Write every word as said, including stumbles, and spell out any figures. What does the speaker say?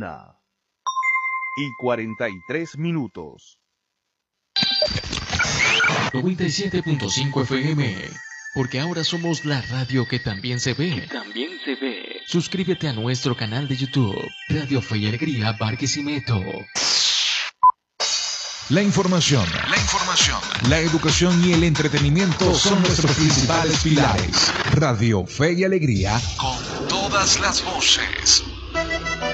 una y cuarenta y tres minutos. noventa y siete punto cinco F M, porque ahora somos la radio que también se ve. Que también se ve. Suscríbete a nuestro canal de YouTube, Radio Fe y Alegría Barquisimeto. La información, la información, la educación y el entretenimiento son nuestros principales pilares. Radio Fe y Alegría, con todas las voces.